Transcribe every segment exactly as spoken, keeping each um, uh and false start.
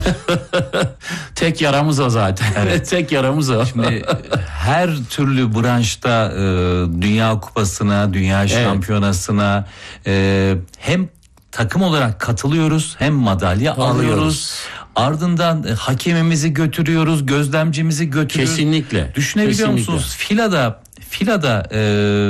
Tek yaramız o zaten. Evet. Tek yaramız o. Şimdi her türlü branşta e, Dünya Kupası'na, Dünya Şampiyonası'na e, hem takım olarak katılıyoruz hem madalya alıyoruz. alıyoruz. Ardından e, hakemimizi götürüyoruz, gözlemcimizi götürüyoruz. Kesinlikle. Düşünebiliyor Kesinlikle. musunuz? Filada Filada e,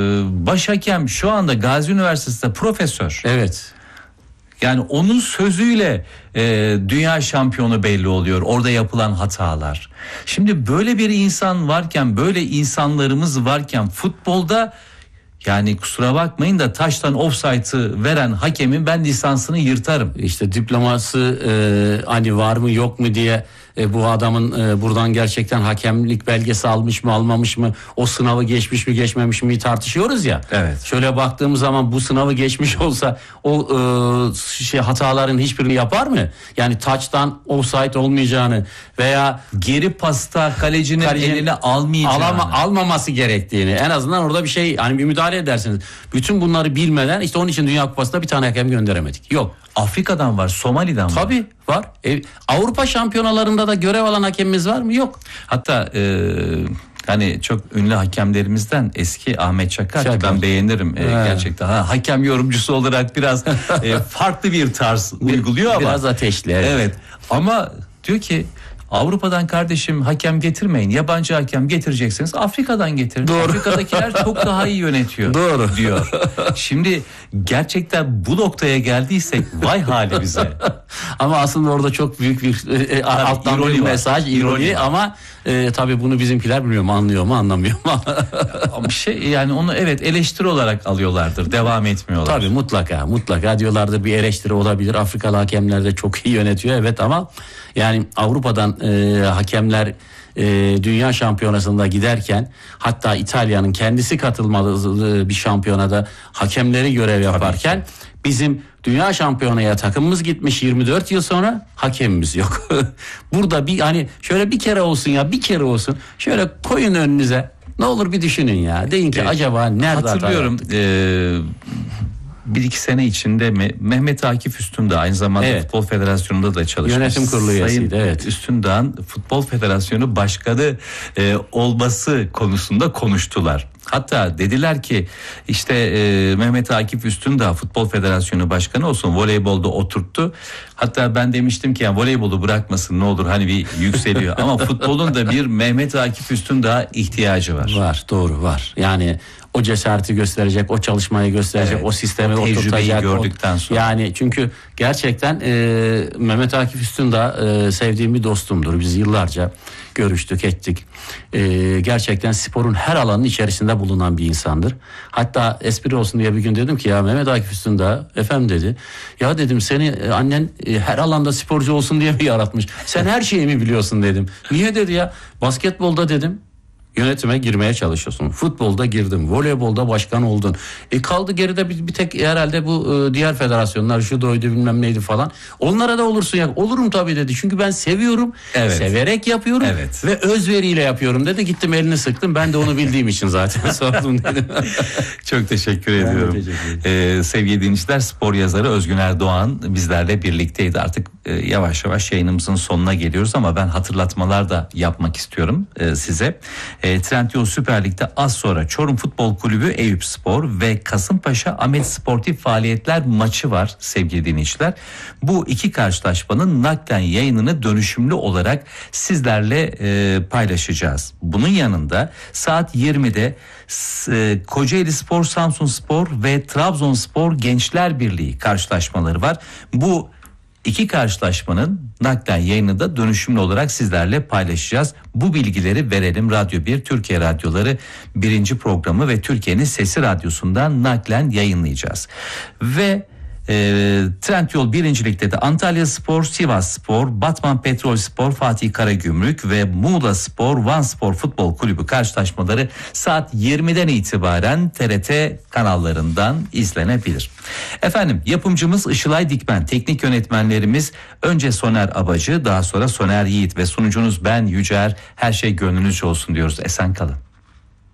baş hakem şu anda Gazi Üniversitesi'nde profesör. Evet. Yani onun sözüyle e, dünya şampiyonu belli oluyor. Orada yapılan hatalar. Şimdi böyle bir insan varken, böyle insanlarımız varken futbolda, yani kusura bakmayın da taştan ofsaytı veren hakemin ben lisansını yırtarım. İşte diploması e, hani var mı yok mu diye e, bu adamın e, buradan gerçekten hakemlik belgesi almış mı almamış mı, o sınavı geçmiş mi geçmemiş mi tartışıyoruz ya. Evet. Şöyle baktığımız zaman bu sınavı geçmiş olsa o e, şey hataların hiçbirini yapar mı? Yani taçtan offside olmayacağını veya geri pasta kalecinin, kalecinin eline almayacağını, alama, almaması gerektiğini, en azından orada bir şey hani bir müdahale edersiniz. Bütün bunları bilmeden işte onun için Dünya Kupası'nda bir tane hakem gönderemedik. Yok. Afrika'dan var, Somali'den var. Tabii var. E, Avrupa şampiyonalarında da görev alan hakemimiz var mı? Yok. Hatta e, hani çok ünlü hakemlerimizden eski Ahmet Çakar, Çakar. ben beğenirim e, gerçekten. Ha, hakem yorumcusu olarak biraz e, farklı bir tarz uyguluyor ama. Biraz ateşli. Evet. evet. Ama diyor ki Avrupa'dan kardeşim hakem getirmeyin. Yabancı hakem getireceksiniz, Afrika'dan getirin. Doğru. Afrika'dakiler çok daha iyi yönetiyor. Doğru. Diyor. Şimdi gerçekten bu noktaya geldiysek vay hali bize. Ama aslında orada çok büyük bir e, alttan ironi bir var. mesaj, ironi, ironi ama e, tabii bunu bizimkiler bilmiyor mu, anlıyor mu, anlamıyor mu? Ama şey, yani onu evet eleştiri olarak alıyorlardır, devam etmiyorlar. Tabii mutlaka mutlaka diyorlardır, bir eleştiri olabilir. Afrikalı hakemler de çok iyi yönetiyor evet, ama yani Avrupa'dan e, hakemler e, dünya şampiyonasında giderken, hatta İtalya'nın kendisi katılmadığı bir şampiyonada hakemleri görev yaparken bizim dünya şampiyonaya takımımız gitmiş, yirmi dört yıl sonra hakemimiz yok. Burada bir hani şöyle bir kere olsun ya, bir kere olsun şöyle koyun önünüze, ne olur bir düşünün ya, deyin ki evet. acaba nerede hatırlıyorum bir iki sene içinde Mehmet Akif Üstündağ aynı zamanda evet. Futbol Federasyonu'nda da çalışmış. Yönetim kurulu üyesiydi. Evet. Üstündağ'ın Futbol Federasyonu Başkanı e, olması konusunda konuştular. Hatta dediler ki işte e, Mehmet Akif Üstündağ Futbol Federasyonu Başkanı olsun, voleybolda oturttu. Hatta ben demiştim ki yani voleybolu bırakmasın ne olur, hani bir yükseliyor. Ama futbolun da bir Mehmet Akif Üstündağ ihtiyacı var. Var, doğru var. Yani o cesareti gösterecek, o çalışmayı gösterecek, evet, o sistemi o oturtacak. Gördükten sonra. Yani çünkü gerçekten e, Mehmet Akif Üstündağ e, sevdiğim bir dostumdur. Biz yıllarca görüştük, ettik. E, gerçekten sporun her alanının içerisinde bulunan bir insandır. Hatta espri olsun diye bir gün dedim ki ya Mehmet Akif Üstündağ, efendim dedi. Ya dedim seni annen e, her alanda sporcu olsun diye mi yaratmış? Sen her şeyi mi biliyorsun dedim. Niye dedi ya? Basketbolda dedim yönetime girmeye çalışıyorsun. Futbolda girdim, voleybolda başkan oldun. E kaldı geride bir, bir tek herhalde bu e, diğer federasyonlar, şu doydu bilmem neydi falan. Onlara da olursun ya. Olurum tabii dedi. Çünkü ben seviyorum. Evet. Severek yapıyorum. Evet. Ve özveriyle yapıyorum dedi. Gittim elini sıktım. Ben de onu bildiğim için zaten sordum dedim. Çok teşekkür ediyorum. Teşekkür ee, sevgili dinleyiciler, spor yazarı Özgün Erdoğan bizlerle birlikteydi. Artık e, yavaş yavaş yayınımızın sonuna geliyoruz ama ben hatırlatmalar da yapmak istiyorum e, size. E, Trendyol Süper Lig'de az sonra Çorum Futbol Kulübü Eyüpspor ve Kasımpaşa Ahmet Sportif Faaliyetler maçı var sevgili dinleyiciler. Bu iki karşılaşmanın naklen yayınını dönüşümlü olarak sizlerle e, paylaşacağız. Bunun yanında saat yirmide e, Kocaeli Spor, Samsunspor ve Trabzonspor Gençler Birliği karşılaşmaları var. Bu İki karşılaşmanın naklen yayını da dönüşümlü olarak sizlerle paylaşacağız. Bu bilgileri verelim. Radyo bir, Türkiye Radyoları birinci programı ve Türkiye'nin Sesi Radyosu'ndan naklen yayınlayacağız. Ve e, Trendyol birincilikte de Antalya Spor, Sivas Spor, Batman Petrol Spor, Fatih Karagümrük ve Muğla Spor, Van Spor Futbol Kulübü karşılaşmaları saat yirmiden itibaren T R T kanallarından izlenebilir. Efendim, yapımcımız Işılay Dikmen, teknik yönetmenlerimiz önce Soner Abacı, daha sonra Soner Yiğit ve sunucunuz ben Yücer. Her şey gönlünüzce olsun diyoruz. Esen kalın.